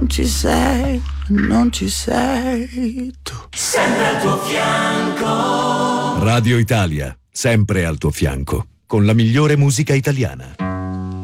ci sei, non ci sei tu. Sempre al tuo fianco. Radio Italia, sempre al tuo fianco, con la migliore musica italiana.